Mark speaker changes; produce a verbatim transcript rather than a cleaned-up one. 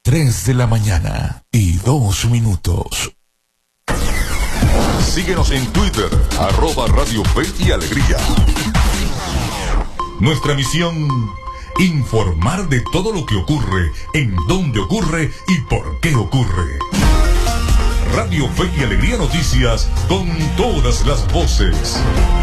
Speaker 1: tres de la mañana y dos minutos.
Speaker 2: Síguenos en Twitter, arroba Radio Fe y Alegría. Nuestra misión, informar de todo lo que ocurre, en dónde ocurre y por qué ocurre. Radio Fe y Alegría Noticias, con todas las voces.